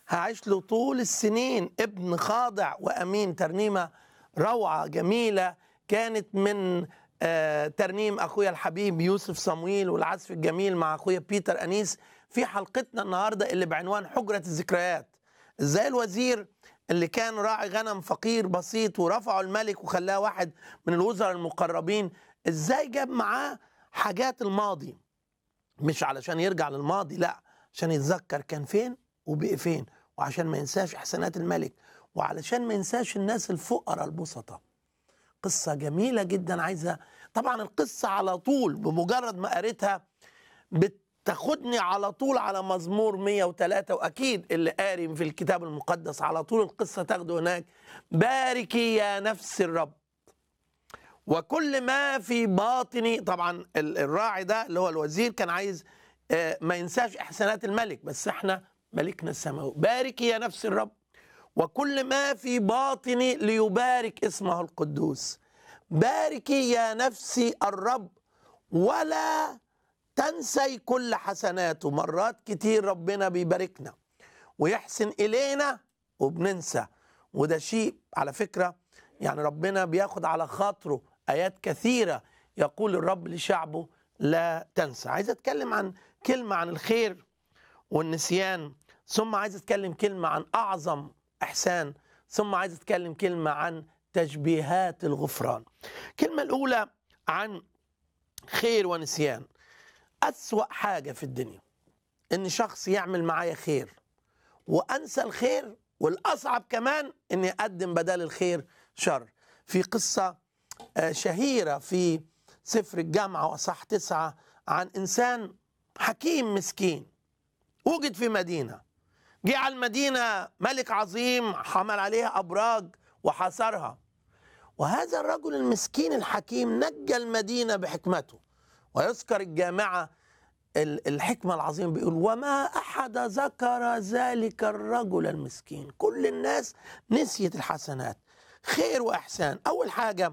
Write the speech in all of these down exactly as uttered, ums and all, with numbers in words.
هعيش له طول السنين ابن خاضع وأمين. ترنيمة روعة جميلة كانت من آه ترنيم أخويا الحبيب يوسف صمويل والعزف الجميل مع أخويا بيتر أنيس في حلقتنا النهاردة اللي بعنوان حجرة الذكريات. إزاي الوزير اللي كان راعي غنم فقير بسيط ورفعه الملك وخلاه واحد من الوزراء المقربين، إزاي جاب معاه حاجات الماضي، مش علشان يرجع للماضي، لا، عشان يتذكر كان فين وبقي فين، وعشان ما ينساش إحسانات الملك، وعلشان ما ينساش الناس الفقراء البسطة. قصة جميلة جدا. عايزة طبعا القصة على طول بمجرد ما قريتها بتاخدني على طول على مزمور مية وتلاتة، وأكيد اللي قاري في الكتاب المقدس على طول القصة تاخده هناك. باركي يا نفس الرب وكل ما في باطني. طبعا الراعي ده اللي هو الوزير كان عايز ما ينساش إحسانات الملك، بس احنا ملكنا السماوي. باركي يا نفس الرب وكل ما في باطني ليبارك اسمه القدوس. باركي يا نفسي الرب ولا تنسي كل حسناته. مرات كتير ربنا بيباركنا ويحسن إلينا وبننسى، وده شيء على فكرة يعني ربنا بياخد على خاطره. آيات كثيرة يقول الرب لشعبه لا تنسى. عايز أتكلم عن كلمة عن الخير والنسيان، ثم عايز أتكلم كلمة عن أعظم إحسان، ثم عايز أتكلم كلمة عن تشبيهات الغفران. الكلمة الأولى عن خير ونسيان. أسوأ حاجة في الدنيا إن شخص يعمل معايا خير وأنسى الخير، والأصعب كمان إني أقدم بدل الخير شر. في قصة شهيرة في سفر الجامعة وأصح تسعة عن إنسان حكيم مسكين وجد في مدينة. جه على المدينة ملك عظيم حمل عليها أبراج وحاصرها، وهذا الرجل المسكين الحكيم نجى المدينة بحكمته. ويذكر الجامعة الحكمة العظيمة بيقول وما أحد ذكر ذلك الرجل المسكين. كل الناس نسيت الحسنات. خير وإحسان. أول حاجة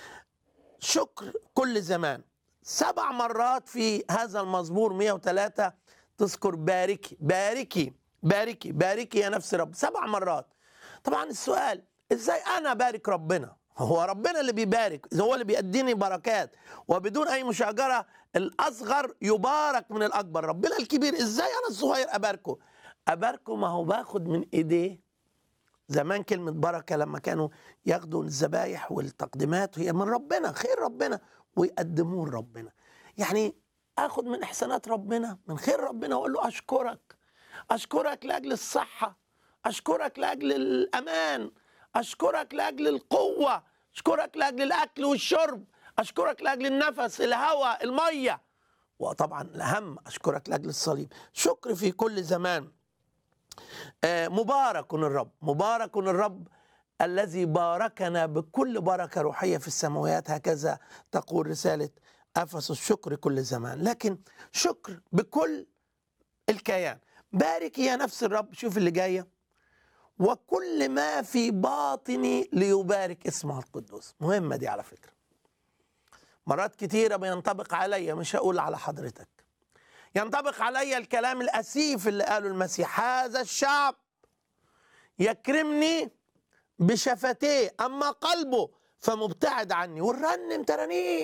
شكر كل زمان. سبع مرات في هذا المزمور مية وتلاتة تذكر باركي باركي باركي باركي يا نفس رب سبع مرات. طبعا السؤال ازاي انا بارك ربنا؟ هو ربنا اللي بيبارك، هو اللي بيديني بركات وبدون اي مشاجره. الاصغر يبارك من الاكبر. ربنا الكبير ازاي انا الصغير اباركه؟ اباركه ما هو باخد من ايديه. زمان كلمه بركه لما كانوا ياخدوا الذبايح والتقديمات هي من ربنا، خير ربنا، ويقدموه لربنا. يعني اخد من احسانات ربنا من خير ربنا واقول له اشكرك، اشكرك لاجل الصحه، اشكرك لاجل الامان، اشكرك لاجل القوه، اشكرك لاجل الاكل والشرب، اشكرك لاجل النفس، الهواء، الميه، وطبعا الاهم اشكرك لاجل الصليب. شكر في كل زمان. آه مبارك الرب، مبارك الرب الذي باركنا بكل بركه روحيه في السماوات. هكذا تقول رساله افسس. شكر كل زمان، لكن شكر بكل الكيان. بارك يا نفس الرب. شوف اللي جايه وكل ما في باطني ليبارك اسمه القدوس. مهمة دي على فكرة. مرات كتيرة بينطبق عليا، مش هقول على حضرتك، ينطبق عليا الكلام الأسيف اللي قاله المسيح: هذا الشعب يكرمني بشفتيه أما قلبه فمبتعد عني. ونرنم ترانيم